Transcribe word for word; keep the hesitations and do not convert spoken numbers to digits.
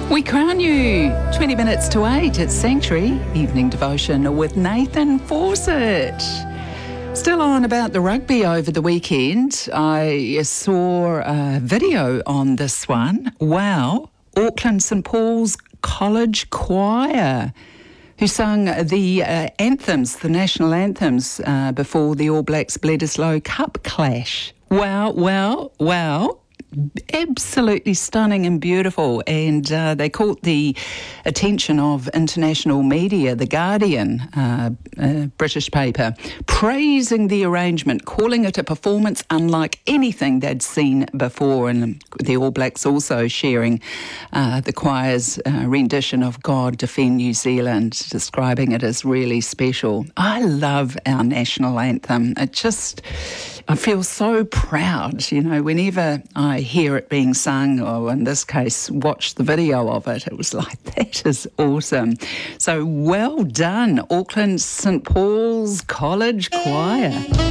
We crown you twenty minutes to eight at Sanctuary Evening Devotion with Nathan Fawcett. Still on about the rugby over the weekend. I saw a video on this one. Wow, Auckland St Paul's College Choir, who sung the uh, anthems, the national anthems, uh, before the All Blacks Bledisloe Cup clash. Wow, wow, wow. Absolutely stunning and beautiful, and uh, they caught the attention of international media, The Guardian, uh, uh, British paper, praising the arrangement, calling it a performance unlike anything they'd seen before, and the All Blacks also sharing uh, the choir's uh, rendition of God Defend New Zealand, describing it as really special. I love our national anthem. It just, I feel so proud, you know, whenever I hear it being sung, or in this case, watch the video of it. It was like, that is awesome. So well done, Auckland St Paul's College Choir.